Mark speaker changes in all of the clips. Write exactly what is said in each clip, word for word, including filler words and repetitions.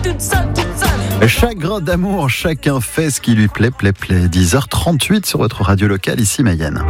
Speaker 1: toute seule, toute seule.
Speaker 2: Chagrin d'amour, chacun fait ce qui lui plaît, plaît, plaît. dix heures trente-huit sur votre radio locale, ici Mayenne.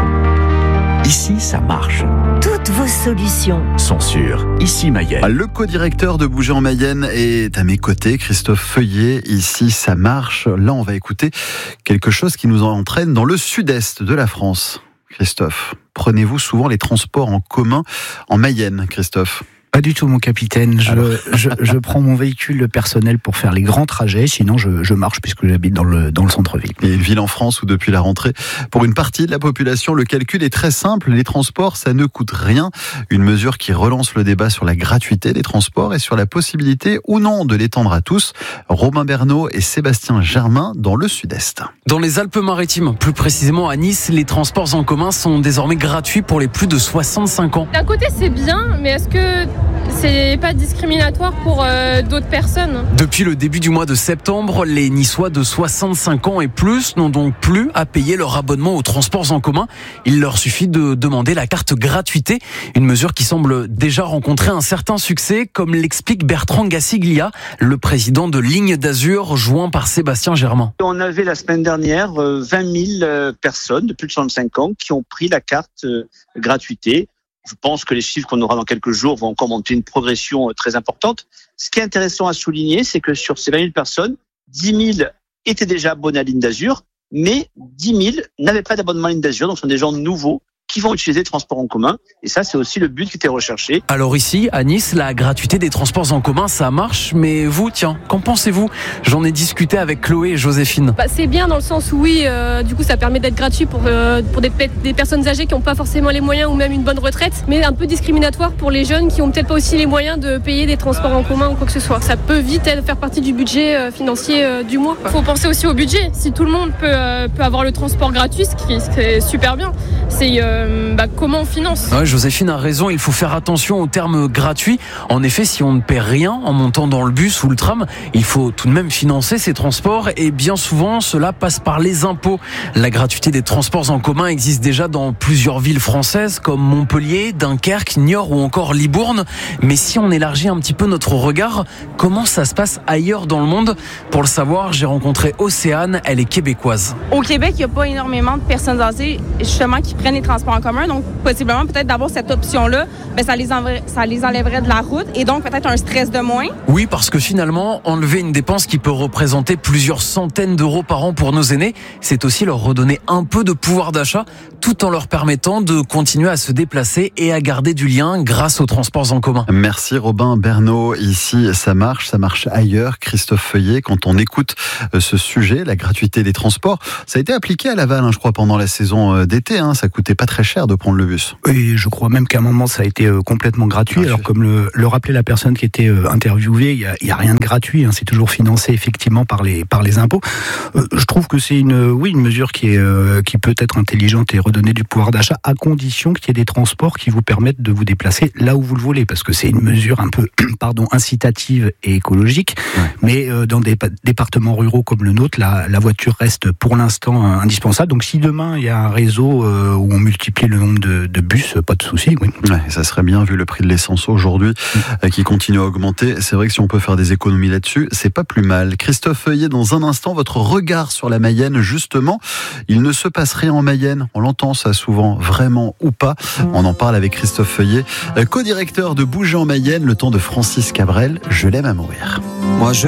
Speaker 3: Ici, ça marche.
Speaker 4: Toutes vos solutions
Speaker 3: Sont sûres. Ici, Mayenne.
Speaker 2: Le co-directeur de Bouger en Mayenne est à mes côtés, Christophe Feuillet. Ici, ça marche. Là, on va écouter quelque chose qui nous entraîne dans le sud-est de la France. Christophe, prenez-vous souvent les transports en commun en Mayenne, Christophe ?
Speaker 5: Pas du tout, mon capitaine. Je, je, je prends mon véhicule personnel pour faire les grands trajets. Sinon, je, je marche puisque j'habite dans le, dans le centre-ville.
Speaker 2: Il y a une ville en France où, depuis la rentrée, pour une partie de la population, le calcul est très simple. Les transports, ça ne coûte rien. Une mesure qui relance le débat sur la gratuité des transports et sur la possibilité ou non de l'étendre à tous. Robin Bernot et Sébastien Germain dans le sud-est.
Speaker 6: Dans les Alpes-Maritimes, plus précisément à Nice, les transports en commun sont désormais gratuits pour les plus de soixante-cinq ans.
Speaker 7: D'un côté, c'est bien, mais est-ce que c'est pas discriminatoire pour euh, d'autres personnes?
Speaker 6: Depuis le début du mois de septembre, les Niçois de soixante-cinq ans et plus n'ont donc plus à payer leur abonnement aux transports en commun. Il leur suffit de demander la carte gratuité, une mesure qui semble déjà rencontrer un certain succès, comme l'explique Bertrand Gassiglia, le président de Ligne d'Azur, joint par Sébastien Germain.
Speaker 8: On avait la semaine dernière vingt mille personnes de plus de soixante-cinq ans qui ont pris la carte gratuité. Je pense que les chiffres qu'on aura dans quelques jours vont encore monter une progression très importante. Ce qui est intéressant à souligner, c'est que sur ces vingt mille personnes, dix mille étaient déjà abonnés à Ligne d'Azur, mais dix mille n'avaient pas d'abonnement à Ligne d'Azur, donc ce sont des gens nouveaux qui vont utiliser les transports en commun. Et ça, c'est aussi le but qui était recherché.
Speaker 6: Alors ici, à Nice, la gratuité des transports en commun, ça marche. Mais vous, tiens, qu'en pensez-vous ? J'en ai discuté avec Chloé et Joséphine.
Speaker 7: Bah, c'est bien dans le sens où oui, euh, du coup, ça permet d'être gratuit pour, euh, pour des, des personnes âgées qui n'ont pas forcément les moyens ou même une bonne retraite, mais un peu discriminatoire pour les jeunes qui n'ont peut-être pas aussi les moyens de payer des transports en commun ou quoi que ce soit. Ça peut vite être, faire partie du budget euh, financier euh, du mois. Il faut penser aussi au budget. Si tout le monde peut, euh, peut avoir le transport gratuit, ce qui est super bien, c'est euh, bah, comment on finance.
Speaker 6: Ouais, Joséphine a raison, il faut faire attention au terme gratuit. En effet, si on ne paie rien en montant dans le bus ou le tram, il faut tout de même financer ces transports et bien souvent, cela passe par les impôts. La gratuité des transports en commun existe déjà dans plusieurs villes françaises comme Montpellier, Dunkerque, Niort ou encore Libourne. Mais si on élargit un petit peu notre regard, comment ça se passe ailleurs dans le monde ? Pour le savoir, j'ai rencontré Océane, elle est québécoise.
Speaker 9: Au Québec, il n'y a pas énormément de personnes âgées justement qui prennent les transports en commun, donc possiblement peut-être d'avoir cette option-là, ben, ça, les enlèverait, ça les enlèverait de la route et donc peut-être un stress de moins.
Speaker 6: Oui, parce que finalement, enlever une dépense qui peut représenter plusieurs centaines d'euros par an pour nos aînés, c'est aussi leur redonner un peu de pouvoir d'achat, tout en leur permettant de continuer à se déplacer et à garder du lien grâce aux transports en commun.
Speaker 2: Merci Robin Bernot. Ici, ça marche, ça marche ailleurs. Christophe Feuillet, quand on écoute ce sujet, la gratuité des transports, ça a été appliqué à Laval, hein, je crois, pendant la saison d'été. Hein, ça coûtait pas très cher de prendre le bus.
Speaker 5: Et je crois même qu'à un moment, ça a été complètement gratuit. Alors, comme le, le rappelait la personne qui était interviewée, il y a, il y a rien de gratuit. Hein, c'est toujours financé effectivement par les par les impôts. Euh, je trouve que c'est une oui une mesure qui est euh, qui peut être intelligente et redonner du pouvoir d'achat à condition qu'il y ait des transports qui vous permettent de vous déplacer là où vous le voulez, parce que c'est une mesure un peu pardon incitative et écologique. Ouais. Mais euh, dans des pa- départements ruraux comme le nôtre, la, la voiture reste pour l'instant euh, indispensable. Donc si demain il y a un réseau euh, où on multiplie le nombre de, de bus, pas de souci. Oui.
Speaker 2: Ouais, ça serait bien vu le prix de l'essence aujourd'hui mmh. euh, qui continue à augmenter. C'est vrai que si on peut faire des économies là-dessus, c'est pas plus mal. Christophe Feuillet, dans un instant, votre regard sur la Mayenne, justement. Il ne se passe rien en Mayenne. On l'entend ça souvent, vraiment ou pas. On en parle avec Christophe Feuillet, co-directeur de Bouger en Mayenne, le temps de Francis Cabrel. Je l'aime à mourir.
Speaker 10: Moi, je